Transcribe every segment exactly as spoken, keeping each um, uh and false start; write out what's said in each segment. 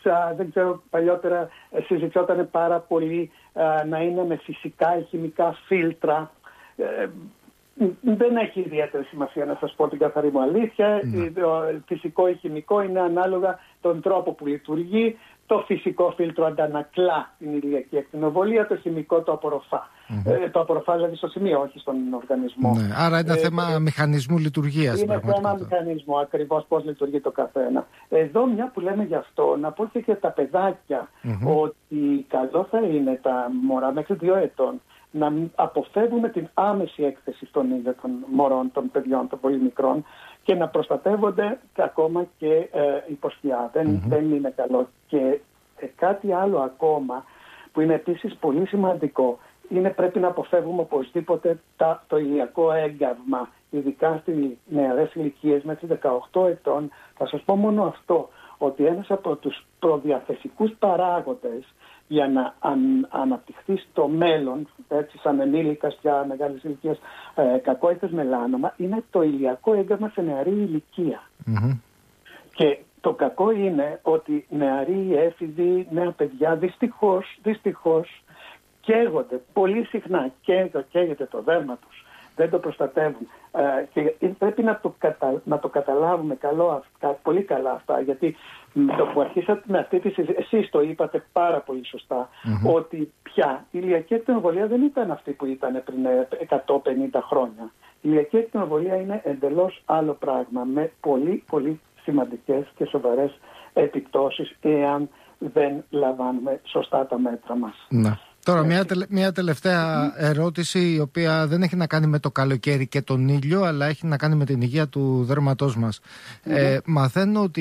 α, δεν ξέρω, παλιότερα συζητιόταν πάρα πολύ α, να είναι με φυσικά ή χημικά φίλτρα. Ε, δεν έχει ιδιαίτερη σημασία, να σας πω την καθαρή μου αλήθεια. Mm. Το φυσικό ή χημικό είναι ανάλογα τον τρόπο που λειτουργεί. Το φυσικό φίλτρο αντανακλά την ηλιακή ακτινοβολία, το χημικό το απορροφά. Mm-hmm. Ε, το απορροφά δηλαδή στο σημείο, όχι στον οργανισμό. Ναι. Άρα είναι ε, θέμα ε, μηχανισμού λειτουργίας. Είναι θέμα μηχανισμού, ακριβώς πώς λειτουργεί το καθένα. Εδώ, μια που λέμε γι' αυτό, να πω και για τα παιδάκια mm-hmm. ότι καλό θα είναι τα μωρά μέχρι δύο ετών να αποφεύγουμε την άμεση έκθεση στον ίδιο των μωρών, των παιδιών, των πολύ μικρών και να προστατεύονται ακόμα και ε, υποσχεία. Δεν, mm-hmm. δεν είναι καλό. Και ε, κάτι άλλο ακόμα που είναι επίσης πολύ σημαντικό είναι πρέπει να αποφεύγουμε οπωσδήποτε τα, το ηλιακό έγκαυμα, ειδικά στις νεαρές ηλικίες μέχρι δεκαοκτώ ετών. Θα σας πω μόνο αυτό, ότι ένας από τους προδιαθεσικούς παράγοντες για να αν, αναπτυχθεί στο μέλλον, έτσι σαν ενήλικας πια μεγάλης ηλικίας, ε, κακόηθες μελάνωμα, είναι το ηλιακό έγκαυμα σε νεαρή ηλικία. Mm-hmm. Και το κακό είναι ότι νεαροί, έφηβοι, νέα παιδιά δυστυχώς, δυστυχώς καίγονται πολύ συχνά, καίγεται το δέρμα τους, δεν το προστατεύουν. Ε, και πρέπει να το, κατα, να το καταλάβουμε καλό, πολύ καλά αυτά, γιατί το που αρχίσατε με αυτή τη συζήτηση, εσείς το είπατε πάρα πολύ σωστά, mm-hmm. ότι πια η ηλιακή ακτινοβολία δεν ήταν αυτή που ήταν πριν εκατόν πενήντα χρόνια. Η ηλιακή ακτινοβολία είναι εντελώς άλλο πράγμα, με πολύ πολύ σημαντικές και σοβαρές επιπτώσεις, εάν δεν λαμβάνουμε σωστά τα μέτρα μας. Να. Τώρα μια, τελε, μια τελευταία ερώτηση, η οποία δεν έχει να κάνει με το καλοκαίρι και τον ήλιο, αλλά έχει να κάνει με την υγεία του δέρματός μας. Mm-hmm. Ε, μαθαίνω ότι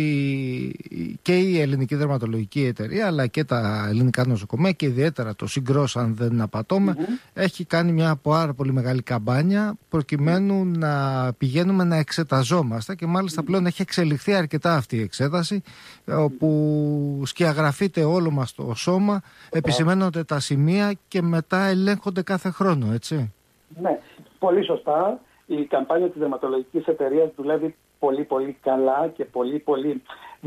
και η Ελληνική Δερματολογική Εταιρεία, αλλά και τα ελληνικά νοσοκομεία και ιδιαίτερα το Συγκρός, αν δεν απατώμε, mm-hmm. έχει κάνει μια πάρα πολύ μεγάλη καμπάνια προκειμένου mm-hmm. να πηγαίνουμε να εξεταζόμαστε, και μάλιστα mm-hmm. πλέον έχει εξελιχθεί αρκετά αυτή η εξέταση, όπου σκιαγραφείται όλο μας το σώμα, επισημαίνονται τα σημεία και μετά ελέγχονται κάθε χρόνο, έτσι. Ναι, πολύ σωστά. Η καμπάνια της Δερματολογικής Εταιρείας δουλεύει πολύ πολύ καλά και πολύ πολύ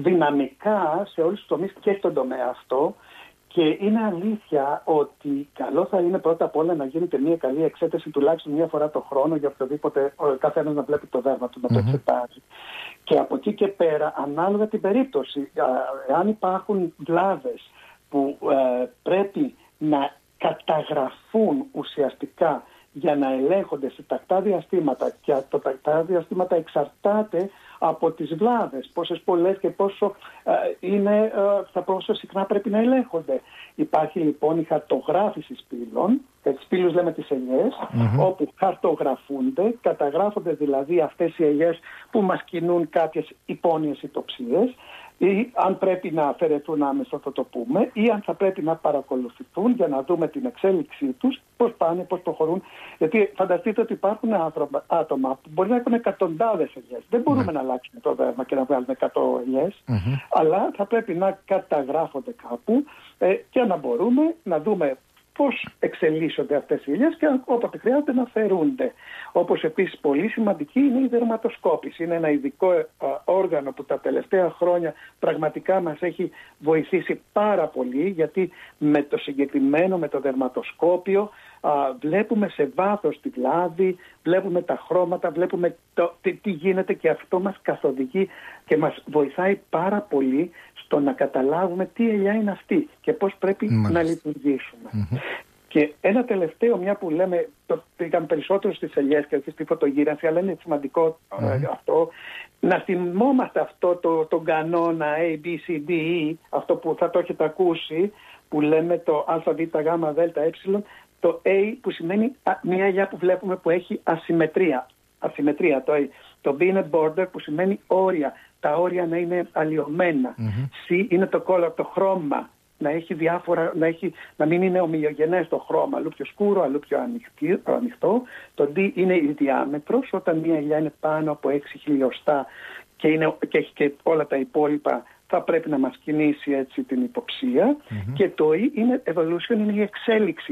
δυναμικά σε όλους τους τομείς και στον τομέα αυτό. Και είναι αλήθεια ότι καλό θα είναι πρώτα απ' όλα να γίνεται μια καλή εξέταση τουλάχιστον μια φορά το χρόνο για οποιοδήποτε, κάθε ένας να βλέπει το δέρμα του, να το mm-hmm. εξετάζει. Και από εκεί και πέρα, ανάλογα την περίπτωση, αν υπάρχουν βλάβες που ε, πρέπει να καταγραφούν ουσιαστικά για να ελέγχονται σε τακτά διαστήματα, και το τακτά διαστήματα εξαρτάται από τις βλάβες, πόσες πολλές και πόσο, ε, είναι, ε, θα πόσο συχνά πρέπει να ελέγχονται. Υπάρχει λοιπόν η χαρτογράφηση σπήλων, και τις σπήλους λέμε τις ελιές, mm-hmm. όπου χαρτογραφούνται, καταγράφονται δηλαδή αυτές οι ελιές που μας κινούν κάποιες υπόνοιες υποψίες, ή αν πρέπει να αφαιρεθούν άμεσα, θα το πούμε, ή αν θα πρέπει να παρακολουθηθούν για να δούμε την εξέλιξή τους, πώς πάνε, πώς προχωρούν. Γιατί φανταστείτε ότι υπάρχουν άτομα, άτομα που μπορεί να έχουν εκατοντάδες ελιές. Δεν μπορούμε mm-hmm. να αλλάξουμε το δέρμα και να βγάλουμε εκατό ελιές, mm-hmm. αλλά θα πρέπει να καταγράφονται κάπου ε, και να μπορούμε να δούμε πώς εξελίσσονται αυτές οι ελιές και όποτε χρειάζεται να αφαιρούνται. Όπως επίσης πολύ σημαντική είναι η δερματοσκόπηση. Είναι ένα ειδικό α, όργανο που τα τελευταία χρόνια πραγματικά μας έχει βοηθήσει πάρα πολύ, γιατί με το συγκεκριμένο, με το δερματοσκόπιο α, βλέπουμε σε βάθος τη βλάβη, βλέπουμε τα χρώματα, βλέπουμε το, τι, τι γίνεται, και αυτό μας καθοδηγεί και μας βοηθάει πάρα πολύ στο να καταλάβουμε τι ελιά είναι αυτή και πώς πρέπει Μάλιστα. να λειτουργήσουμε. Mm-hmm. Και ένα τελευταίο, μια που λέμε, το πήγαμε περισσότερο στις ελιές και στη φωτογύρανση, αλλά είναι σημαντικό mm-hmm. αυτό, να θυμόμαστε αυτό το, το κανόνα A, B, C, D, E, αυτό που θα το έχετε ακούσει, που λέμε το α, β, γ, δ, ε, το A που σημαίνει μια ελιά που βλέπουμε που έχει ασυμμετρία. Ασυμμετρία, το A. Το B είναι border που σημαίνει όρια. Τα όρια να είναι αλλοιωμένα. Mm-hmm. C είναι το color, το χρώμα. Να έχει διάφορα, να, έχει, να μην είναι ομοιογενές το χρώμα. Αλλού πιο σκούρο, αλλού πιο ανοιχτό. Το D είναι η διάμετρος. Όταν μια ελιά είναι πάνω από έξι χιλιοστά και, είναι, και έχει και όλα τα υπόλοιπα, θα πρέπει να μας κινήσει έτσι την υποψία. Mm-hmm. Και το E είναι evolution, είναι η εξέλιξη.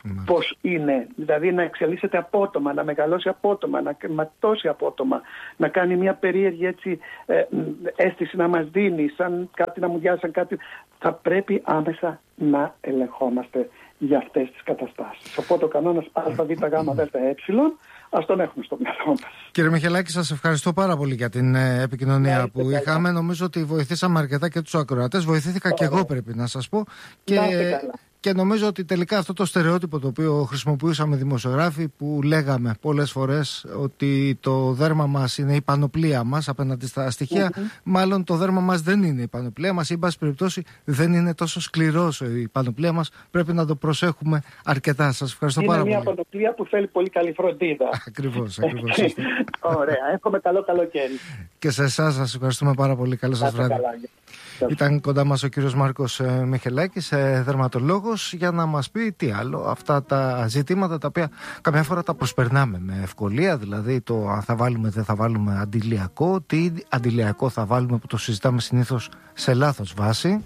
πώς είναι. Δηλαδή να εξελίσσεται απότομα, να μεγαλώσει απότομα, να ματώσει απότομα, να κάνει μια περίεργη έτσι, ε, αίσθηση να μας δίνει, σαν κάτι να μου διάσει, σαν κάτι. Θα πρέπει άμεσα να ελεγχόμαστε για αυτές τις καταστάσεις. Οπότε ο κανόνας α, β, γ, δ, ε, ας τον έχουμε στο μυαλό μας. Κύριε Μιχελάκη, σας ευχαριστώ πάρα πολύ για την ε, επικοινωνία ναι, που καλά. είχαμε. Νομίζω ότι βοηθήσαμε αρκετά και τους ακροατές. Βοηθήθηκα Ωραία. και εγώ, πρέπει να σας πω. Και... Και νομίζω ότι τελικά αυτό το στερεότυπο το οποίο χρησιμοποιούσαμε δημοσιογράφοι, που λέγαμε πολλές φορές ότι το δέρμα μας είναι η πανοπλία μας απέναντι στα στοιχεία, mm-hmm. μάλλον το δέρμα μας δεν είναι η πανοπλία μας, ή εν πάση περιπτώσει δεν είναι τόσο σκληρός η πανοπλία μας. Πρέπει να το προσέχουμε αρκετά. Σας ευχαριστώ είναι πάρα πολύ. Είναι μια πανοπλία που θέλει πολύ καλή φροντίδα. Ακριβώς, ακριβώς. Ωραία, εύχομαι καλό καλοκαίρι. Και σε εσάς σας ευχαριστούμε πάρα πολύ. Καλό σας βράδυ. Ήταν κοντά μας ο κύριος Μάρκος Μιχελάκης, δερματολόγος, για να μας πει τι άλλο, αυτά τα ζητήματα τα οποία καμιά φορά τα προσπερνάμε με ευκολία, δηλαδή το αν θα βάλουμε δεν θα βάλουμε αντιλιακό, τι αντιλιακό θα βάλουμε, που το συζητάμε συνήθως σε λάθος βάση.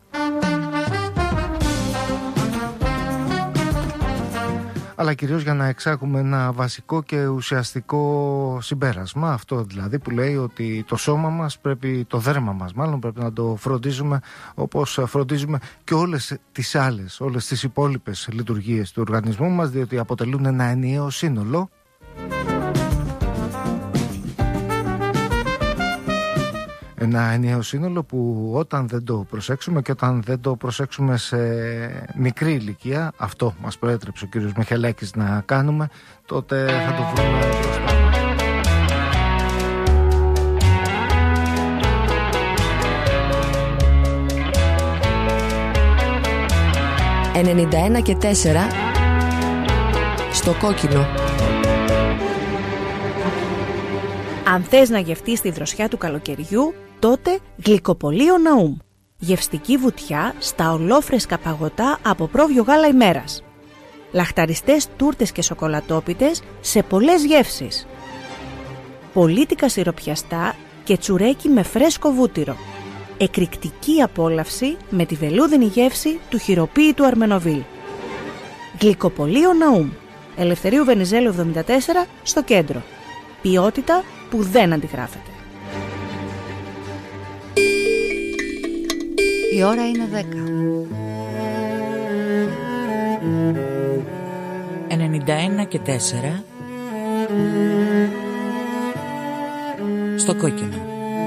Αλλά κυρίως για να εξάγουμε ένα βασικό και ουσιαστικό συμπέρασμα, αυτό δηλαδή που λέει ότι το σώμα μας πρέπει, το δέρμα μας μάλλον, πρέπει να το φροντίζουμε όπως φροντίζουμε και όλες τις άλλες, όλες τις υπόλοιπες λειτουργίες του οργανισμού μας, διότι αποτελούν ένα ενιαίο σύνολο. Ένα ενιαίο σύνολο που όταν δεν το προσέξουμε και όταν δεν το προσέξουμε σε μικρή ηλικία, αυτό μας προέτρεψε ο κύριος Μιχελάκης να κάνουμε, τότε θα το βρούμε μπροστά. ενενήντα ένα και τέσσερα στο κόκκινο. Αν θες να γευτείς τη δροσιά του καλοκαιριού, τότε γλυκοπολείο Ναούμ. Γευστική βουτιά στα ολόφρεσκα παγωτά από πρόβιο γάλα ημέρας. Λαχταριστές τούρτες και σοκολατόπιτες σε πολλές γεύσεις. Πολίτικα σιροπιαστά και τσουρέκι με φρέσκο βούτυρο. Εκρηκτική απόλαυση με τη βελούδινη γεύση του χειροποίητου Αρμενοβίλ. Γλυκοπολείο Ναούμ. Ελευθερίου Βενιζέλου εβδομήντα τέσσερα στο κέντρο. Ποιότητα που δεν αντιγράφεται. Η ώρα είναι δέκα. ενενήντα ένα και τέσσερα στο κόκκινο.